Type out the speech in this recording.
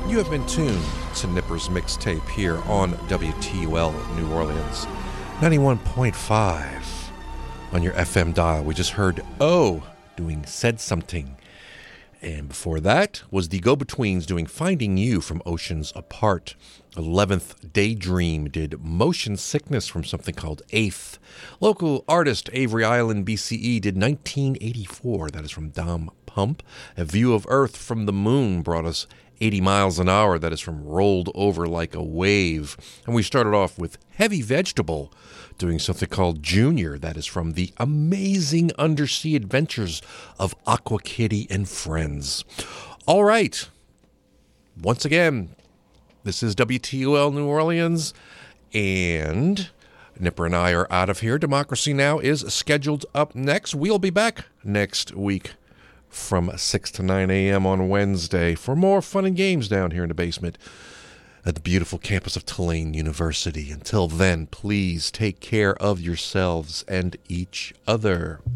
You have been tuned to Nipper's Mixtape here on WTUL New Orleans, 91.5 on your FM dial. We just heard O doing Said Something. And before that was the Go-Betweens doing Finding You from Oceans Apart. 11th Daydream did Motion Sickness from something called Eighth. Local artist Avery Island BCE did 1984. That is from Dom Pump. A View of Earth from the Moon brought us 80 Miles an Hour. That is from Rolled Over Like a Wave. And we started off with Heavy Vegetable doing something called Junior. That is from the Amazing Undersea Adventures of Aqua Kitty and Friends. All right. Once again, this is WTUL New Orleans, and Nipper and I are out of here. Democracy Now! Is scheduled up next. We'll be back next week from 6 to 9 a.m. on Wednesday for more fun and games down here in the basement at the beautiful campus of Tulane University. Until then, please take care of yourselves and each other.